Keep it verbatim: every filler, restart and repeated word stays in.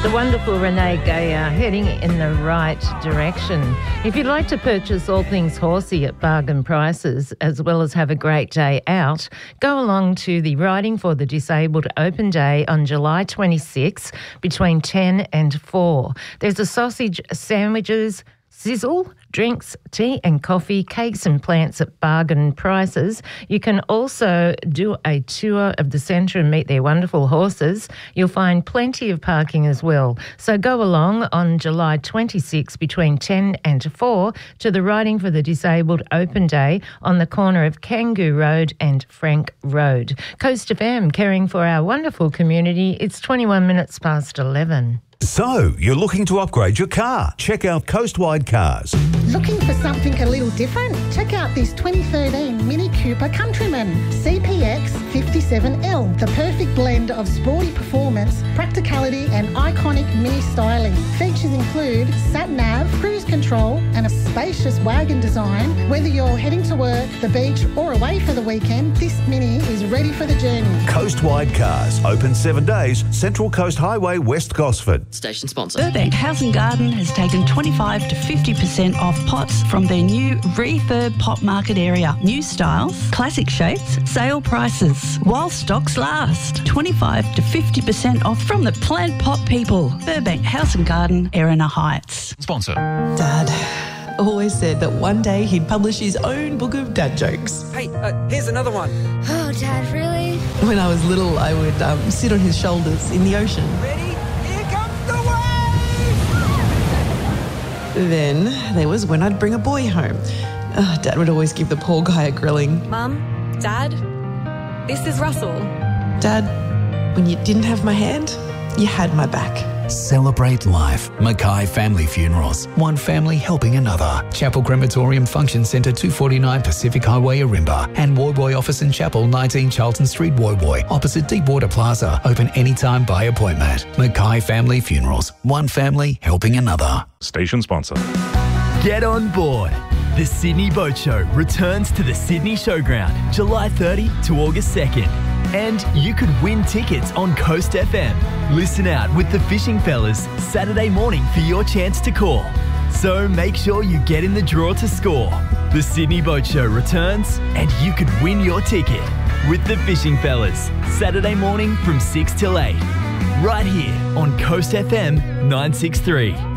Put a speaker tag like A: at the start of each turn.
A: The wonderful Renee Gayer heading in the right direction. If you'd like to purchase all things horsey at bargain prices, as well as have a great day out, go along to the Riding for the Disabled Open Day on July twenty-sixth between ten and four. There's a sausage, sandwiches, sizzle, drinks, tea and coffee, cakes and plants at bargain prices. You can also do a tour of the centre and meet their wonderful horses. You'll find plenty of parking as well. So go along on July twenty-sixth between ten and four to the Riding for the Disabled Open Day on the corner of Kangoo Road and Frank Road. Coast F M, caring for our wonderful community. It's twenty-one minutes past eleven.
B: So, you're looking to upgrade your car? Check out Coastwide Cars.
C: Looking for something a little different? Check out this twenty thirteen Mini Cooper Countryman C P X fifty-seven L, the perfect blend of sporty performance, practicality and iconic mini styling. Features include sat-nav, cruise control and a spacious wagon design. Whether you're heading to work, the beach or away for the weekend, this Mini is ready for the journey.
B: Coastwide Cars, open seven days, Central Coast Highway, West Gosford.
D: Station sponsor.
E: Burbank House and Garden has taken twenty-five to fifty percent off pots from their new refurb pot market area. New styles, classic shapes, sale prices. While stocks last. twenty-five to fifty percent off from the plant pot people. Burbank House and Garden, Erina Heights.
F: Sponsor.
G: Dad always said that one day he'd publish his own book of dad jokes.
H: Hey, uh, here's another one.
I: Oh, Dad, really?
G: When I was little, I would um, sit on his shoulders in the ocean.
H: Ready? Here comes the wave!
G: Then there was when I'd bring a boy home. Uh, Dad would always give the poor guy a grilling.
I: Mum, Dad, this is Russell.
G: Dad, when you didn't have my hand, you had my back.
F: Celebrate life. Mackay Family Funerals. One family helping another. Chapel Crematorium Function Centre, two forty-nine Pacific Highway, Arimba. And Woywoy Office and Chapel, nineteen Charlton Street, Woywoy. Opposite Deepwater Plaza. Open anytime by appointment. Mackay Family Funerals. One family helping another.
J: Station sponsor.
K: Get on board. The Sydney Boat Show returns to the Sydney Showground, July thirtieth to August second. And you could win tickets on Coast F M. Listen out with the Fishing Fellas Saturday morning for your chance to call. So make sure you get in the draw to score. The Sydney Boat Show returns and you could win your ticket with the Fishing Fellas Saturday morning from six till eight. Right here on Coast F M nine six three.